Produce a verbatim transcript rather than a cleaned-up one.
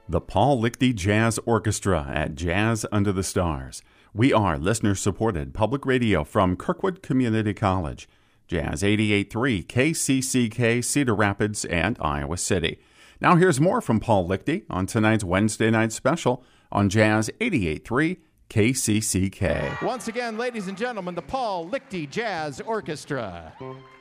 The Paul Lichty Jazz Orchestra at Jazz Under the Stars. We are listener-supported public radio from Kirkwood Community College. Jazz eighty-eight point three K C C K, Cedar Rapids, and Iowa City. Now here's more from Paul Lichty on tonight's Wednesday night special on Jazz eighty-eight point three K C C K. Once again, ladies and gentlemen, the Paul Lichty Jazz Orchestra.